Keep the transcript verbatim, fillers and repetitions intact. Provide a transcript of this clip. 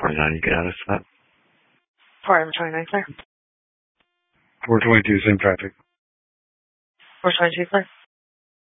twenty-nine, you get out of that. four M twenty-nine, clear. four twenty-two, same traffic. four twenty-two, clear.